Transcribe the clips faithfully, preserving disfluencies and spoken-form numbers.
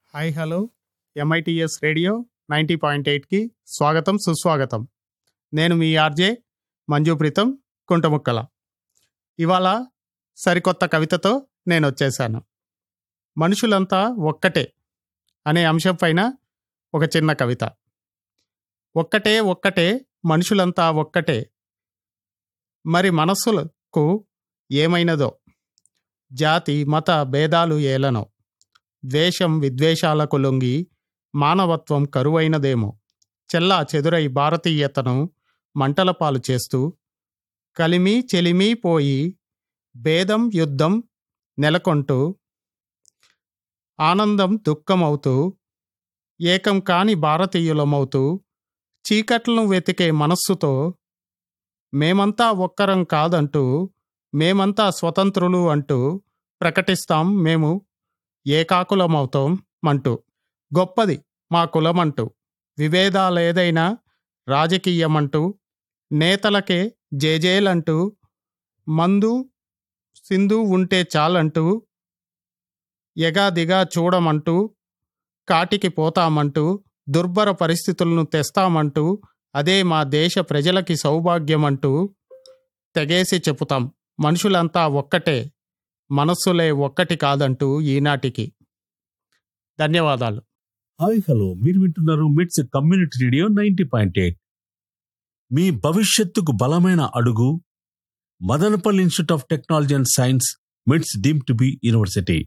Hi hello MITS radio ninety point ఎయిట్కి స్వాగతం సుస్వాగతం. నేను మీ ఆర్జే మంజు ప్రీతం కుంటముక్కల. ఇవాళ సరికొత్త కవితతో నేను వచ్చేసాను. మనుషులంతా ఒక్కటే అనే అంశం పైన ఒక చిన్న కవిత. ఒక్కటే ఒక్కటే మనుషులంతా ఒక్కటే, మరి మనస్సులకు ఏమైనదో, జాతి మత భేదాలు ఏలనో, ద్వేషం విద్వేషాలకు లొంగి మానవత్వం కరువైనదేమో, చెల్లా చెదురై భారతీయతను మంటల పాలు చేస్తూ, కలిమి చెలిమి పోయి భేదం యుద్ధం నెలకొంటూ, ఆనందం దుఃఖమవుతూ, ఏకం కాని భారతీయులమవుతూ, చీకట్లను వెతికే మనస్సుతో మేమంతా ఒక్కరం కాదంటూ, మేమంతా స్వతంత్రులు అంటూ ప్రకటిస్తాం మేము ఏకాకులమవుతాం అంటూ. గొప్పది మా కులమంటూ, విభేదాలేదైనా రాజకీయమంటూ, నేతలకే జేజేలంటూ, మందు సింధు ఉంటే చాలంటూ, ఎగాదిగా చూడమంటూ, కాటికి పోతామంటూ, దుర్భర పరిస్థితులను తెస్తామంటూ, అదే మా దేశ ప్రజలకి సౌభాగ్యమంటూ తెగేసి చెప్పుతాం. మనుషులంతా ఒక్కటే, మనస్సులే ఒక్కటి కాదంటూ ఈనాటికి. ధన్యవాదాలు. హాయ్ హలో, మీరు వింటున్నారు మిట్స్ community radio ninety point eight. మీ భవిష్యత్తుకు బలమైన అడుగు Madanapalle institute of technology and science, మిట్స్ డీమ్డ్ టు బి యూనివర్సిటీ.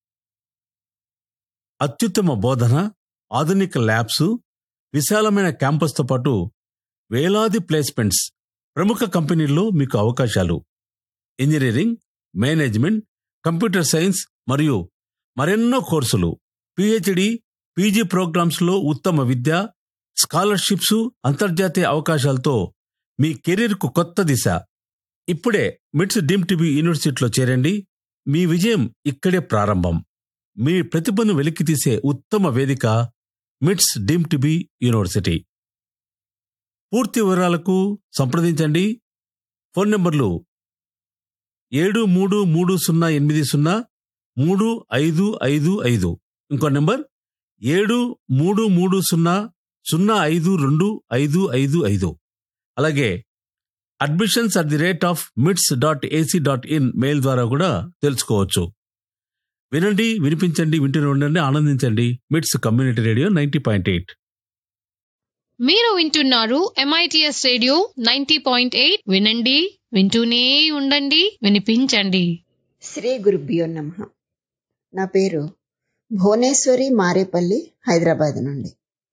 అత్యుత్తమ బోధన, ఆధునిక ల్యాబ్స్, విశాలమైన క్యాంపస్తో పాటు వేలాది ప్లేస్మెంట్స్, ప్రముఖ కంపెనీల్లో మీకు అవకాశాలు. ఇంజనీరింగ్, మేనేజ్మెంట్, కంప్యూటర్ సైన్స్ మరియు మరెన్నో కోర్సులు, పిహెచ్డి, పీజీ ప్రోగ్రామ్స్లో ఉత్తమ విద్య, స్కాలర్షిప్స్, అంతర్జాతీయ అవకాశాలతో మీ కెరీర్కు కొత్త దిశ. ఇప్పుడే మిట్స్ డీమ్డ్ టు బి యూనివర్సిటీలో చేరండి. మీ విజయం ఇక్కడే ప్రారంభం. మీ ప్రతిభను వెలికితీసే ఉత్తమ వేదిక మిట్స్ డీమ్డ్ టు బి యూనివర్సిటీ. పూర్తి వివరాలకు సంప్రదించండి. ఫోన్ నంబర్లు ఏడు మూడు మూడు సున్నా ఎనిమిది సున్నా మూడు ఐదు ఐదు ఐదు, ఇంకో నెంబర్ ఏడు మూడు మూడు సున్నా సున్నా ఐదు రెండు ఐదు ఐదు ఐదు. అలాగే admissions at the rate of మిట్స్ dot AC dot in mail ద్వారా కూడా తెలుసుకోవచ్చు. వినండి, వినిపించండి, వింటూనే ఉండండి, ఆనందించండి. మిట్స్ community radio ninety point eight. మీరు వింటున్నారు MITS radio ninety point eight. వినండి, వింటూనే ఉండండి, వినిపించండి. శ్రీ గురుభ్యో నమః. నా పేరు భువనేశ్వరి మారేపల్లి, హైదరాబాద్ నుండి.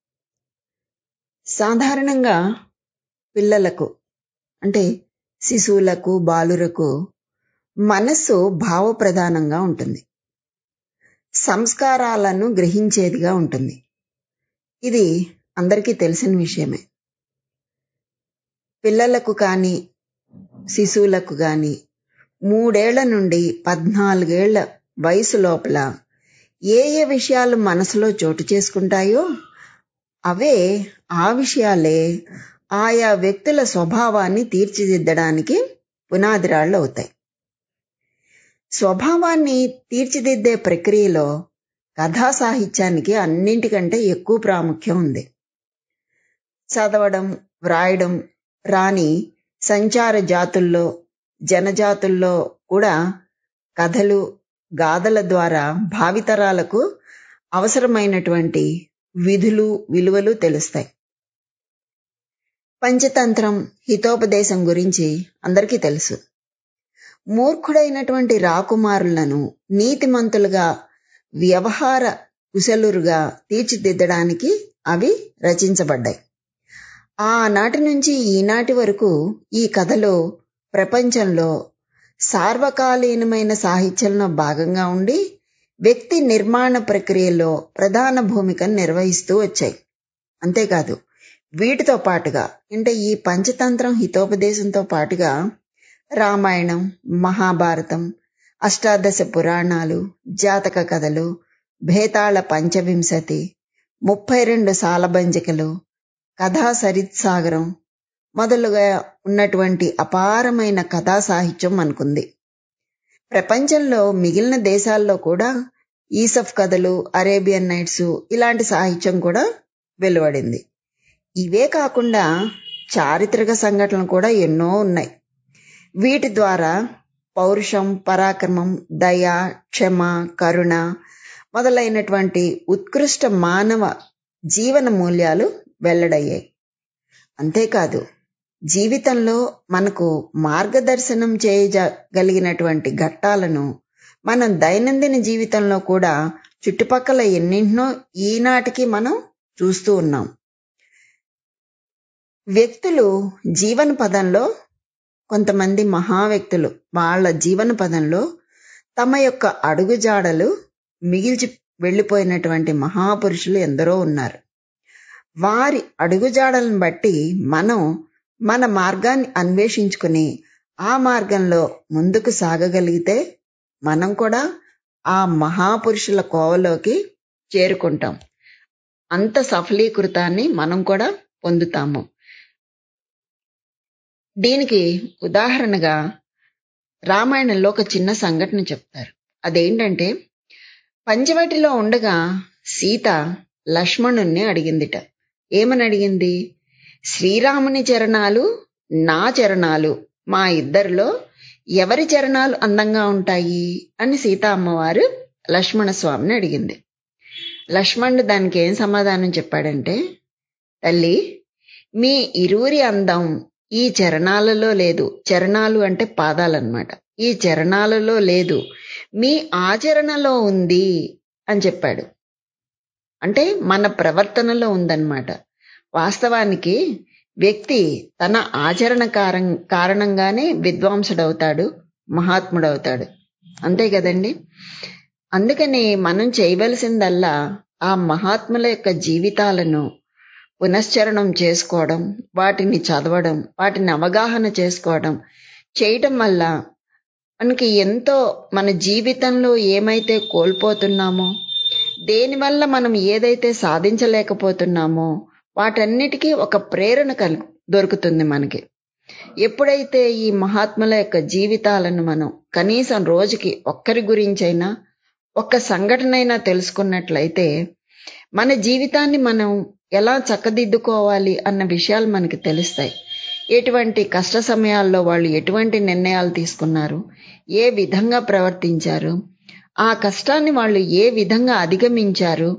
సాధారణంగా పిల్లలకు అంటే శిశువులకు, బాలురకు మనస్సు భావప్రధానంగా ఉంటుంది, సంస్కారాలను గ్రహించేదిగా ఉంటుంది. ఇది అందరికీ తెలిసిన విషయమే. పిల్లలకు కానీ శిశువులకు కానీ మూడేళ్ల నుండి పద్నాలుగేళ్ల వయసు లోపల ఏ ఏ విషయాలు మనసులో చోటు చేసుకుంటాయో అవే ఆ విషయాలే ఆయా వ్యక్తుల స్వభావాన్ని తీర్చిదిద్దడానికి పునాదిరాళ్ళు అవుతాయి. స్వభావాన్ని తీర్చిదిద్దే ప్రక్రియలో కథా సాహిత్యానికి అన్నింటికంటే ఎక్కువ ప్రాముఖ్యం ఉంది. చదవడం, వ్రాయడం రాని సంచార జాతుల్లో, జనజాతుల్లో కూడా కథలు, గాథల ద్వారా భావితరాలకు అవసరమైనటువంటి విధులు, విలువలు తెలుస్తాయి. పంచతంత్రం, హితోపదేశం గురించి అందరికీ తెలుసు. మూర్ఖుడైనటువంటి రాకుమారులను నీతిమంతులుగా, వ్యవహార కుశలురుగా తీర్చిదిద్దడానికి అవి రచించబడ్డాయి. ఆనాటి నుంచి ఈనాటి వరకు ఈ కథలో ప్రపంచంలో సార్వకాలీనమైన సాహిత్యంలో భాగంగా ఉండి వ్యక్తి నిర్మాణ ప్రక్రియలో ప్రధాన భూమికను నిర్వహిస్తూ వచ్చాయి. అంతేకాదు, వీటితో పాటుగా అంటే ఈ పంచతంత్రం, హితోపదేశంతో పాటుగా రామాయణం, మహాభారతం, అష్టాదశ పురాణాలు, జాతక కథలు, భేతాళ పంచవింశతి, ముప్పై రెండు సాలబంజికలు, కథా సరిత్సాగరం మొదలుగా ఉన్నటువంటి అపారమైన కథా సాహిత్యం మనకుంది. ప్రపంచంలో మిగిలిన దేశాల్లో కూడా ఈసఫ్ కథలు, అరేబియన్ నైట్స్ ఇలాంటి సాహిత్యం కూడా వెలువడింది. ఇవే కాకుండా చారిత్రక సంఘటనలు కూడా ఎన్నో ఉన్నాయి. వీటి ద్వారా పౌరుషం, పరాక్రమం, దయ, క్షమ, కరుణ మొదలైనటువంటి ఉత్కృష్ట మానవ జీవన మూల్యాలు వెల్లడయ్యాయి. అంతేకాదు జీవితంలో మనకు మార్గదర్శనం చేయగలిగినటువంటి ఘట్టాలను మనం దైనందిన జీవితంలో కూడా చుట్టుపక్కల ఎన్నింటినో ఈనాటికి మనం చూస్తూ ఉన్నాం. వ్యక్తులు జీవన పదంలో కొంతమంది మహా వ్యక్తులు వాళ్ళ జీవన పదంలో తమ యొక్క అడుగుజాడలు మిగిల్చి వెళ్ళిపోయినటువంటి మహాపురుషులు ఎందరో ఉన్నారు. వారి అడుగుజాడలను బట్టి మనం మన మార్గాన్ని అన్వేషించుకుని ఆ మార్గంలో ముందుకు సాగగలిగితే మనం కూడా ఆ మహాపురుషుల కోవలోకి చేరుకుంటాం. అంత సఫలీకృతాన్ని మనం కూడా పొందుతాము. దీనికి ఉదాహరణగా రామాయణంలో ఒక చిన్న సంఘటన చెప్తారు. అదేంటంటే, పంచవటిలో ఉండగా సీత లక్ష్మణుణ్ణి అడిగిందిట. ఏమని అడిగింది? శ్రీరాముని చరణాలు, నా చరణాలు, మా ఇద్దరిలో ఎవరి చరణాలు అందంగా ఉంటాయి అని సీత అమ్మవారు లక్ష్మణ స్వామిని అడిగింది. లక్ష్మణుడు దానికి ఏం సమాధానం చెప్పాడంటే, తల్లి, మీ ఇరువురి అందం ఈ చరణాలలో లేదు. చరణాలు అంటే పాదాలన్నమాట. ఈ చరణాలలో లేదు, మీ ఆచరణలో ఉంది అని చెప్పాడు. అంటే మన ప్రవర్తనలో ఉందన్నమాట. వాస్తవానికి వ్యక్తి తన ఆచరణ కారం కారణంగానే విద్వాంసుడవుతాడు, మహాత్ముడవుతాడు. అంతే కదండి. అందుకని మనం చేయవలసిందల్లా ఆ మహాత్ముల యొక్క జీవితాలను పునశ్చరణం చేసుకోవడం, వాటిని చదవడం, వాటిని అవగాహన చేసుకోవడం చేయటం వల్ల మనకి ఎంతో మన జీవితంలో ఏమైతే కోల్పోతున్నామో, దేనివల్ల మనం ఏదైతే సాధించలేకపోతున్నామో వాటన్నిటికీ ఒక ప్రేరణ కలు దొరుకుతుంది మనకి. ఎప్పుడైతే ఈ మహాత్ముల యొక్క జీవితాలను మనం కనీసం రోజుకి ఒక్కరి గురించైనా ఒక్క సంఘటనైనా తెలుసుకున్నట్లయితే మన జీవితాన్ని మనం ఎలా చక్కదిద్దుకోవాలి అన్న విషయాలు మనకి తెలుస్తాయి. ఎటువంటి కష్ట సమయాల్లో వాళ్ళు ఎటువంటి నిర్ణయాలు తీసుకున్నారు, ఏ విధంగా ప్రవర్తించారు, ఆ కష్టాన్ని వాళ్ళు ఏ విధంగా అధిగమించారు,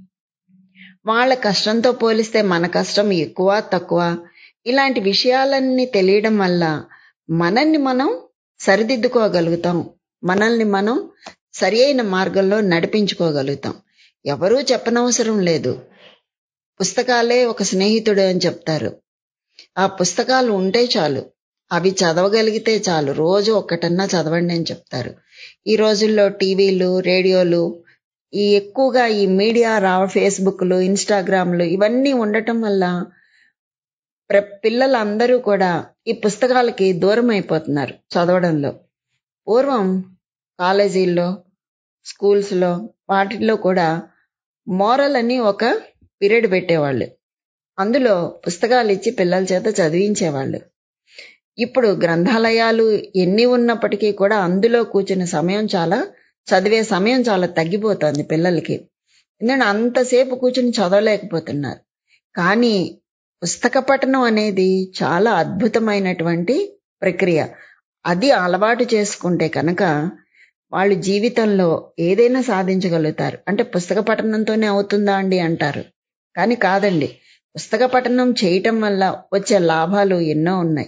వాళ్ళ కష్టంతో పోలిస్తే మన కష్టం ఎక్కువ తక్కువ, ఇలాంటి విషయాలన్నీ తెలియడం వల్ల మనల్ని మనం సరిదిద్దుకోగలుగుతాం, మనల్ని మనం సరి అయిన మార్గంలో నడిపించుకోగలుగుతాం. ఎవరూ చెప్పనవసరం లేదు. పుస్తకాలే ఒక స్నేహితుడు అని చెప్తారు. ఆ పుస్తకాలు ఉంటే చాలు, అవి చదవగలిగితే చాలు. రోజు ఒక్కటన్నా చదవండి అని చెప్తారు. ఈ రోజుల్లో టీవీలు, రేడియోలు, ఈ ఎక్కువగా ఈ మీడియా రా ఫేస్బుక్లు, ఇన్స్టాగ్రామ్లు ఇవన్నీ ఉండటం వల్ల ప్ర పిల్లలందరూ కూడా ఈ పుస్తకాలకి దూరం అయిపోతున్నారు చదవడంలో. పూర్వం కాలేజీల్లో, స్కూల్స్లో వాటిల్లో కూడా మోరల్ అని ఒక పీరియడ్ పెట్టేవాళ్ళు. అందులో పుస్తకాలు ఇచ్చి పిల్లల చేత చదివించేవాళ్ళు. ఇప్పుడు గ్రంథాలయాలు ఎన్ని ఉన్నప్పటికీ కూడా అందులో కూర్చున్న సమయం చాలా చదివే సమయం చాలా తగ్గిపోతుంది పిల్లలకి. ఎందుకంటే అంతసేపు కూర్చుని చదవలేకపోతున్నారు. కానీ పుస్తక పఠనం అనేది చాలా అద్భుతమైనటువంటి ప్రక్రియ. అది అలవాటు చేసుకుంటే కనుక వాళ్ళు జీవితంలో ఏదైనా సాధించగలుగుతారు. అంటే పుస్తక పఠనంతోనే అవుతుందా అండి అంటారు. కానీ కాదండి, పుస్తక పఠనం చేయటం వల్ల వచ్చే లాభాలు ఎన్నో ఉన్నాయి.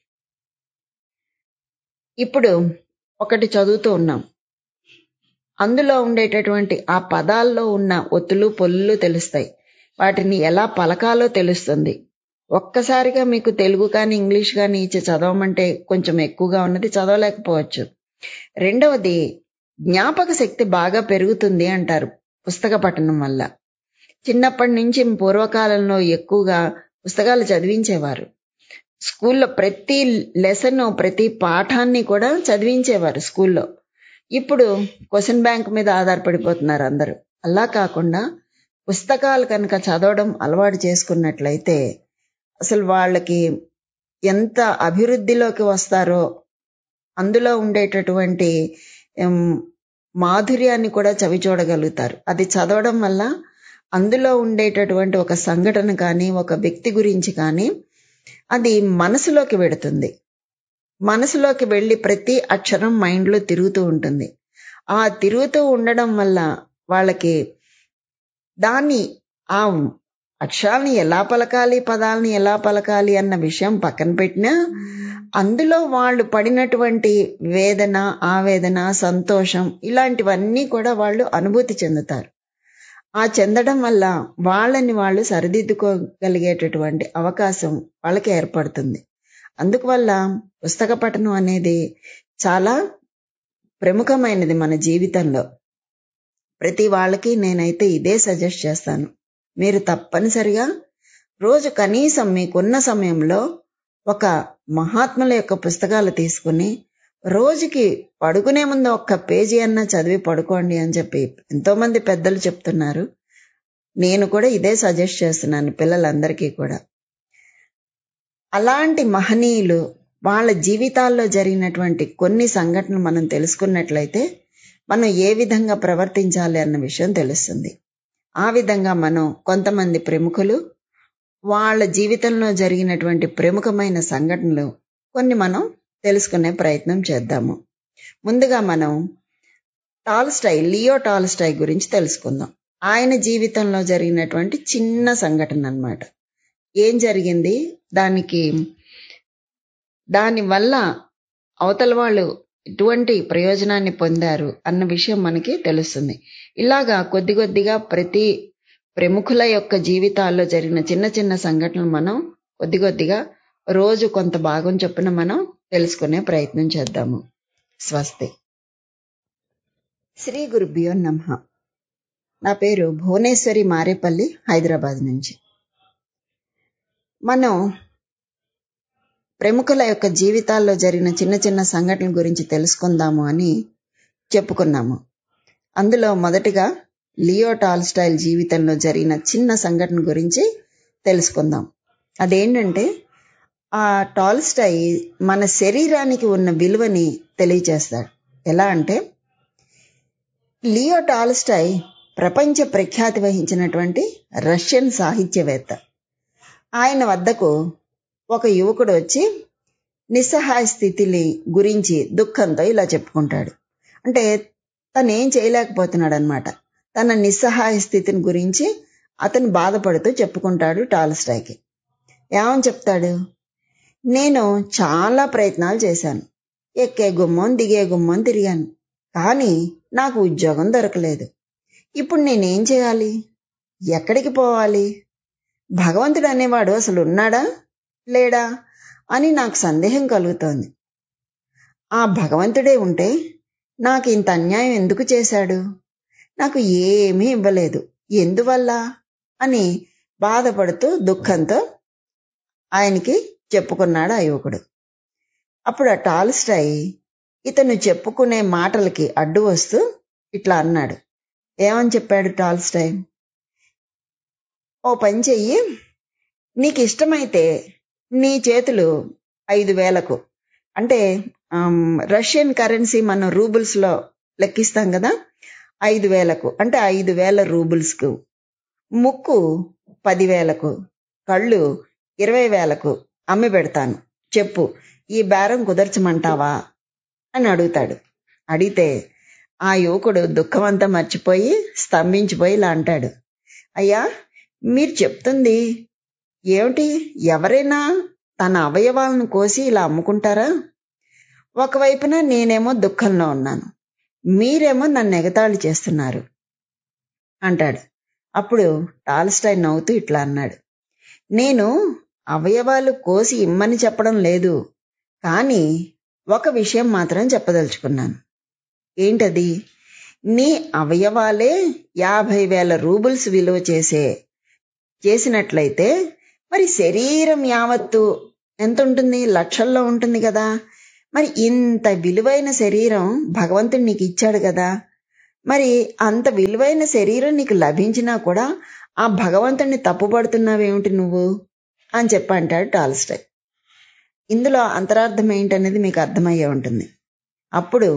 ఇప్పుడు ఒకటి చదువుతూ ఉన్నాం, అందులో ఉండేటటువంటి ఆ పదాల్లో ఉన్న ఒత్తులు పొల్లులు తెలుస్తాయి. వాటిని ఎలా పలకాలో తెలుస్తుంది. ఒక్కసారిగా మీకు తెలుగు కానీ ఇంగ్లీష్ కానీ ఇచ్చి చదవమంటే కొంచెం ఎక్కువగా ఉన్నది చదవలేకపోవచ్చు. రెండవది, జ్ఞాపక శక్తి బాగా పెరుగుతుంది అంటారు పుస్తక పఠనం వల్ల. చిన్నప్పటి నుంచి పూర్వకాలంలో ఎక్కువగా పుస్తకాలు చదివించేవారు. స్కూల్లో ప్రతి లెసన్, ప్రతి పాఠాన్ని కూడా చదివించేవారు స్కూల్లో. ఇప్పుడు క్వశ్చన్ బ్యాంక్ మీద ఆధారపడిపోతున్నారు అందరూ. అలా కాకుండా పుస్తకాలు కనుక చదవడం అలవాటు చేసుకున్నట్లయితే అసలు వాళ్ళకి ఎంత అభివృద్ధిలోకి వస్తారో, అందులో ఉండేటటువంటి మాధుర్యాన్ని కూడా చవి చూడగలుగుతారు. అది చదవడం వల్ల అందులో ఉండేటటువంటి ఒక సంఘటన కానీ ఒక వ్యక్తి గురించి కానీ అది మనసులోకి వెడుతుంది. మనసులోకి వెళ్ళి ప్రతి అక్షరం మైండ్లో తిరుగుతూ ఉంటుంది. ఆ తిరుగుతూ ఉండడం వల్ల వాళ్ళకి దాన్ని ఆ అక్షరాలని ఎలా పలకాలి, పదాలని ఎలా పలకాలి అన్న విషయం పక్కన పెట్టినా అందులో వాళ్ళు పడినటువంటి వేదన, ఆవేదన, సంతోషం ఇలాంటివన్నీ కూడా వాళ్ళు అనుభూతి చెందుతారు. ఆ చెందడం వల్ల వాళ్ళని వాళ్ళు సరిదిద్దుకోగలిగేటటువంటి అవకాశం వాళ్ళకి ఏర్పడుతుంది. అందువల్ల పుస్తక పఠనం అనేది చాలా ప్రముఖమైనది మన జీవితంలో. ప్రతి వాళ్ళకి నేనైతే ఇదే సజెస్ట్ చేస్తాను. మీరు తప్పనిసరిగా రోజు కనీసం మీకున్న సమయంలో ఒక మహాత్ముల యొక్క పుస్తకాలు తీసుకుని రోజుకి పడుకునే ముందు ఒక్క పేజీ అన్నా చదివి పడుకోండి అని చెప్పి ఎంతోమంది పెద్దలు చెప్తున్నారు. నేను కూడా ఇదే సజెస్ట్ చేస్తున్నాను పిల్లలందరికీ కూడా. అలాంటి మహనీయులు వాళ్ళ జీవితాల్లో జరిగినటువంటి కొన్ని సంఘటనలు మనం తెలుసుకున్నట్లయితే మనం ఏ విధంగా ప్రవర్తించాలి అన్న విషయం తెలుస్తుంది. ఆ విధంగా మనం కొంతమంది ప్రముఖులు వాళ్ళ జీవితంలో జరిగినటువంటి ప్రముఖమైన సంఘటనలు కొన్ని మనం తెలుసుకునే ప్రయత్నం చేద్దాము. ముందుగా మనం టాల్స్టాయ్, లియో టాల్స్టాయ్ గురించి తెలుసుకుందాం. ఆయన జీవితంలో జరిగినటువంటి చిన్న సంఘటన అన్నమాట. ఏం జరిగింది, దానికి దానివల్ల అవతల వాళ్ళు ఎటువంటి ప్రయోజనాన్ని పొందారు అన్న విషయం మనకి తెలుస్తుంది. ఇలాగా కొద్ది కొద్దిగా ప్రతి ప్రముఖుల యొక్క జీవితాల్లో జరిగిన చిన్న చిన్న సంఘటనలు మనం కొద్ది కొద్దిగా రోజు కొంత భాగం చొప్పున మనం తెలుసుకునే ప్రయత్నం చేద్దాము. స్వస్తి. శ్రీ గురుభ్యో నమః. నా పేరు భువనేశ్వరి మారేపల్లి, హైదరాబాద్ నుంచి. మనం ప్రముఖుల యొక్క జీవితాల్లో జరిగిన చిన్న చిన్న సంఘటనల గురించి తెలుసుకుందాము అని చెప్పుకున్నాము. అందులో మొదటిగా లియో టాల్స్టాయ్ జీవితంలో జరిగిన చిన్న సంఘటన గురించి తెలుసుకుందాం. అదేంటంటే, ఆ టాల్స్టాయ్ మన శరీరానికి ఉన్న విలువని తెలియజేస్తాడు. ఎలా అంటే, లియో టాల్స్టాయ్ ప్రపంచ ప్రఖ్యాతి వహించినటువంటి రష్యన్ సాహిత్యవేత్త. ఆయన వద్దకు ఒక యువకుడు వచ్చి నిస్సహాయ స్థితిని గురించి దుఃఖంతో ఇలా చెప్పుకుంటాడు. అంటే తను ఏం చేయలేకపోతున్నాడు అనమాట. తన నిస్సహాయ స్థితిని గురించి అతను బాధపడుతూ చెప్పుకుంటాడు టాల్స్టాయ్కి. ఏమని చెప్తాడు, నేను చాలా ప్రయత్నాలు చేశాను, ఎక్కే గుమ్మం దిగే గుమ్మం తిరిగాను, కానీ నాకు ఉద్యోగం దొరకలేదు. ఇప్పుడు నేనేం చేయాలి, ఎక్కడికి పోవాలి, భగవంతుడు అనేవాడు అసలు ఉన్నాడా లేడా అని నాకు సందేహం కలుగుతోంది. ఆ భగవంతుడే ఉంటే నాకు ఇంత అన్యాయం ఎందుకు చేశాడు, నాకు ఏమీ ఇవ్వలేదు, ఎందువల్ల అని బాధపడుతూ దుఃఖంతో ఆయనకి చెప్పుకున్నాడు ఆ యువకుడు. అప్పుడు ఆ టాల్స్టాయ్ ఇతను చెప్పుకునే మాటలకి అడ్డు వస్తూ ఇట్లా అన్నాడు. ఏమని చెప్పాడు టాల్స్టాయ్, ఓ పని చెయ్యి, నీకు ఇష్టమైతే నీ చేతులు ఐదు వేలకు అంటే రష్యన్ కరెన్సీ మనం రూబుల్స్లో లెక్కిస్తాం కదా, ఐదు వేలకు అంటే ఐదు వేల రూబుల్స్కు, ముక్కు పదివేలకు, కళ్ళు ఇరవై వేలకు అమ్మి పెడతాను, చెప్పు ఈ బేరం కుదర్చమంటావా అని అడుగుతాడు. అడిగితే ఆ యువకుడు దుఃఖమంతా మర్చిపోయి స్తంభించిపోయి ఇలా అంటాడు, అయ్యా మీరు చెప్తుంది ఏమిటి, ఎవరైనా తన అవయవాలను కోసి ఇలా అమ్ముకుంటారా? ఒకవైపున నేనేమో దుఃఖంలో ఉన్నాను, మీరేమో నన్ను ఎగతాళి చేస్తున్నారు అంటాడు. అప్పుడు టాల్స్టాయ్ నవ్వుతూ ఇట్లా అన్నాడు, నేను అవయవాలు కోసి ఇమ్మని చెప్పడం లేదు, కానీ ఒక విషయం మాత్రం చెప్పదలుచుకున్నాను. ఏంటది, నీ అవయవాలే యాభై వేల రూబుల్స్ విలువ చేసే చేసినట్లయితే మరి శరీరం యావత్తు ఎంత ఉంటుంది, లక్షల్లో ఉంటుంది కదా. మరి ఇంత విలువైన శరీరం భగవంతుడు నీకు ఇచ్చాడు కదా, మరి అంత విలువైన శరీరం నీకు లభించినా కూడా ఆ భగవంతుడిని తప్పుపడుతున్నావేమిటి నువ్వు అని చెప్పి అంటాడు టాల్స్టాయ్. ఇందులో అంతరార్థం ఏంటనేది మీకు అర్థమయ్యే ఉంటుంది. అప్పుడు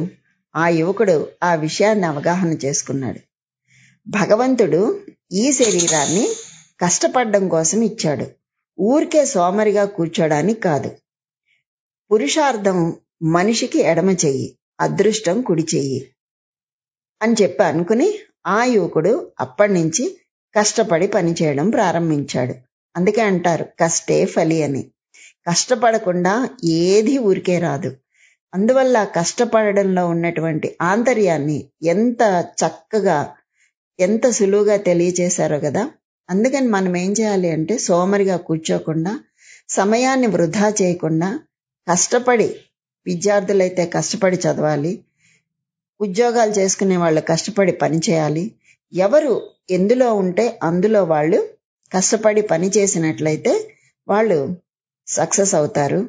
ఆ యువకుడు ఆ విషయాన్ని అవగాహన చేసుకున్నాడు. భగవంతుడు ఈ శరీరాన్ని కష్టపడడం కోసం ఇచ్చాడు, ఊరికే సోమరిగా కూర్చోడానికి కాదు. పురుషార్థం మనిషికి ఎడమ చెయ్యి, అదృష్టం కుడి చెయ్యి అని చెప్పి అనుకుని ఆ యువకుడు అప్పటి నుంచి కష్టపడి పనిచేయడం ప్రారంభించాడు. అందుకే అంటారు కష్టే ఫలి అని. కష్టపడకుండా ఏది ఊరికే రాదు. అందువల్ల కష్టపడడంలో ఉన్నటువంటి ఆంతర్యాన్ని ఎంత చక్కగా ఎంత సులువుగా తెలియచేశారో కదా. అందుకని మనం ఏం చేయాలి అంటే సోమరిగా కూర్చోకుండా, సమయాన్ని వృధా చేయకుండా కష్టపడి, విద్యార్థులైతే కష్టపడి చదవాలి, ఉద్యోగాలు చేసుకునే వాళ్ళు కష్టపడి పని చేయాలి. ఎవరు ఎందులో ఉంటే అందులో వాళ్ళు కష్టపడి పని చేసినట్లయితే వాళ్ళు సక్సెస్ అవుతారు,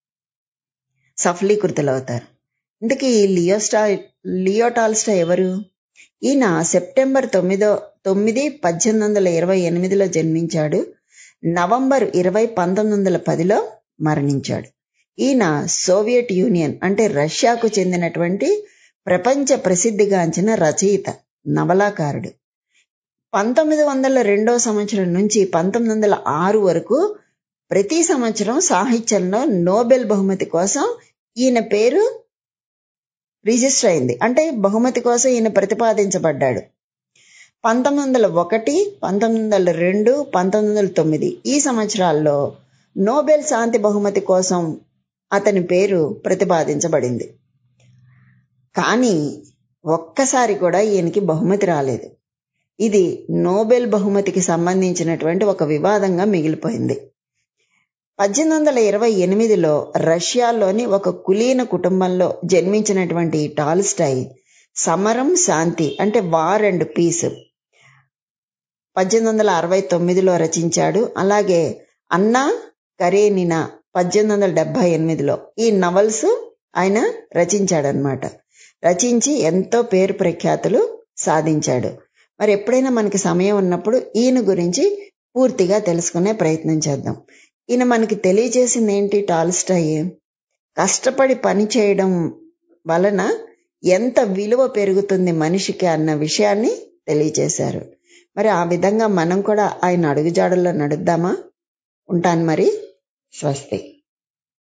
సఫలీకృతులు అవుతారు. ఇందుకే ఈ లియోస్టా లియో టాల్స్టాయ్ ఎవరు? ఈయన సెప్టెంబర్ తొమ్మిదో తొమ్మిది పద్దెనిమిది వందల ఇరవై ఎనిమిదిలో జన్మించాడు. నవంబర్ ఇరవై పంతొమ్మిది వందల పదిలో మరణించాడు. ఈయన సోవియట్ యూనియన్ అంటే రష్యాకు చెందినటువంటి ప్రపంచ ప్రసిద్ధిగాంచిన రచయిత, నవలాకారుడు. పంతొమ్మిది వందల రెండో సంవత్సరం నుంచి పంతొమ్మిది వందల ఆరు వరకు ప్రతి సంవత్సరం సాహిత్యంలో నోబెల్ బహుమతి కోసం ఈయన పేరు రిజిస్టర్ అయింది. అంటే బహుమతి కోసం ఈయన ప్రతిపాదించబడ్డాడు. పంతొమ్మిది వందల ఒకటి పంతొమ్మిది వందల రెండు పంతొమ్మిది వందల తొమ్మిది ఈ సంవత్సరాల్లో నోబెల్ శాంతి బహుమతి కోసం అతని పేరు ప్రతిపాదించబడింది. కానీ ఒక్కసారి కూడా ఈయనకి బహుమతి రాలేదు. ఇది నోబెల్ బహుమతికి సంబంధించినటువంటి ఒక వివాదంగా మిగిలిపోయింది. పద్దెనిమిది వందల ఇరవై ఎనిమిదిలో రష్యాలోని ఒక కులీన కుటుంబంలో జన్మించినటువంటి టాల్స్టాయ్ సమరం శాంతి అంటే వార్ అండ్ పీస్ పద్దెనిమిది వందల అరవై తొమ్మిదిలో రచించాడు. అలాగే అన్నా కరేనినా పద్దెనిమిది వందల డెబ్బై ఎనిమిదిలో ఈ నవల్స్ ఆయన రచించాడనమాట. రచించి ఎంతో పేరు ప్రఖ్యాతులు సాధించాడు. మరి ఎప్పుడైనా మనకి సమయం ఉన్నప్పుడు ఈయన గురించి పూర్తిగా తెలుసుకునే ప్రయత్నం చేద్దాం. ఈయన మనకి తెలియజేసింది ఏంటి? టాల్స్టాయ్ కష్టపడి పని చేయడం వలన ఎంత విలువ పెరుగుతుంది మనిషికి అన్న విషయాన్ని తెలియజేశారు. మరి ఆ విధంగా మనం కూడా ఆయన అడుగుజాడల్లో నడుద్దామా? ఉంటాను మరి. స్వస్తి.